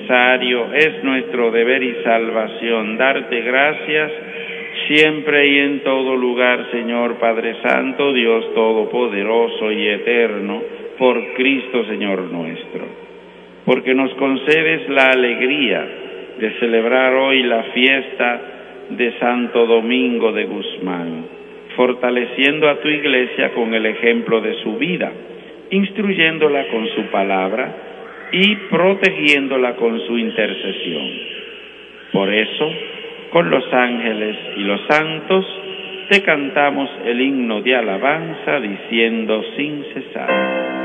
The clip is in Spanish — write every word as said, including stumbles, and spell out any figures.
necesario, es nuestro deber y salvación darte gracias siempre y en todo lugar, Señor Padre Santo, Dios Todopoderoso y Eterno, por Cristo Señor nuestro, porque nos concedes la alegría de celebrar hoy la fiesta de Santo Domingo de Guzmán, fortaleciendo a tu Iglesia con el ejemplo de su vida, instruyéndola con su palabra y protegiéndola con su intercesión. Por eso, con los ángeles y los santos, te cantamos el himno de alabanza diciendo sin cesar: